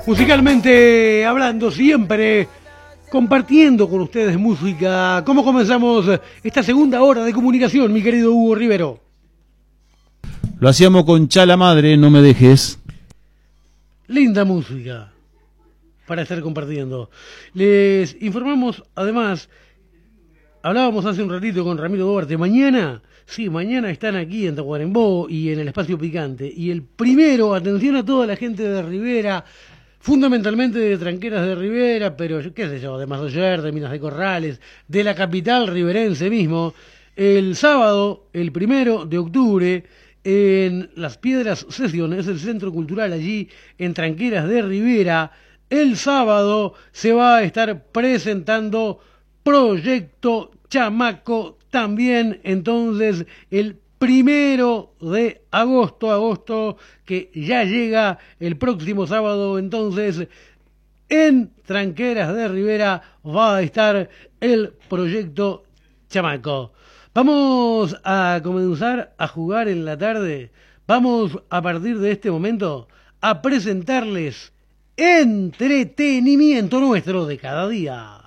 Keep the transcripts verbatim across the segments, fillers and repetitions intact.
Musicalmente hablando, siempre compartiendo con ustedes música. ¿Cómo comenzamos esta segunda hora de comunicación, mi querido Hugo Rivero? Lo hacíamos con Chala Madre, No Me Dejes. Linda música para estar compartiendo. Les informamos, además, hablábamos hace un ratito con Ramiro Duarte. Mañana, sí, mañana están aquí en Tacuarembó y en el Espacio Picante. Y el primero, atención a toda la gente de Rivera, fundamentalmente de Tranqueras de Rivera, pero qué sé yo, de Mazoyer, de Minas de Corrales, de la capital riverense mismo, el sábado, el primero de octubre, en Las Piedras Session, es el centro cultural allí en Tranqueras de Rivera. El sábado se va a estar presentando Proyecto Chamaco también, entonces el primero de agosto, agosto que ya llega el próximo sábado, entonces en Tranqueras de Rivera va a estar el Proyecto Chamaco. Vamos a comenzar a jugar en la tarde, vamos a partir de este momento a presentarles entretenimiento nuestro de cada día.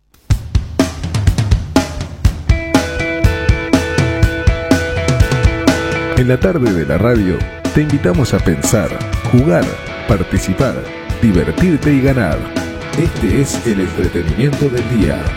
En la tarde de la radio te invitamos a pensar, jugar, participar, divertirte y ganar. Este es el entretenimiento del día.